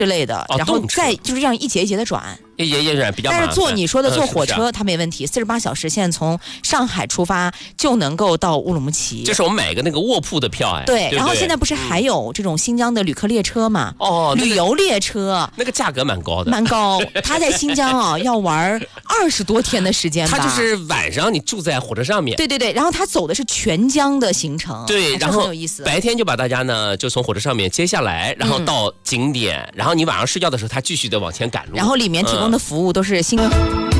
之类的，然后再就是这样一节一节的转。 也转比较麻烦。 但是你说的坐火车，它没问题，48小时现在从上海出发就能够到乌鲁木齐。 就是我们买个那个卧铺的票对，然后现在不是还有这种新疆的旅客列车嘛？旅游列车那个价格蛮高的， 蛮高。他在新疆要玩20多天的时间吧。 他就是晚上你住在火车上面。 对，然后他走的是全疆的行程。 对，然后很有意思。 白天就把大家呢就从火车上面接下来，然后到景点，然后你晚上睡觉的时候他继续的往前赶路。 然后里面提供的服务都是新